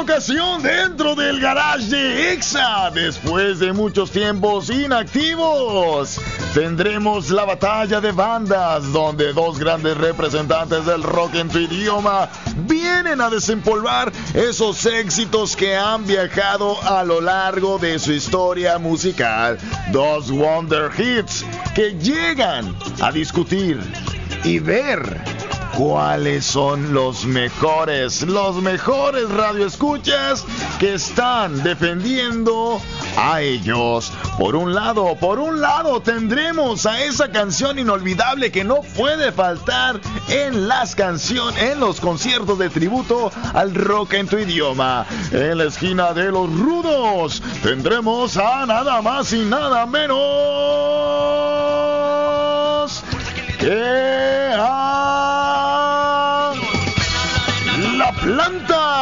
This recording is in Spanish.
ocasión dentro del garage de Exa, después de muchos tiempos inactivos, tendremos la batalla de bandas, donde dos grandes representantes del rock en tu idioma vienen a desempolvar esos éxitos que han viajado a lo largo de su historia musical. Dos Wonder Hits que llegan a discutir y ver cuáles son los mejores radioescuchas que están defendiendo a ellos. Por un lado tendremos a esa canción inolvidable que no puede faltar en los conciertos de tributo al rock en tu idioma. En la esquina de los rudos tendremos a nada más y nada menos que a La Planta.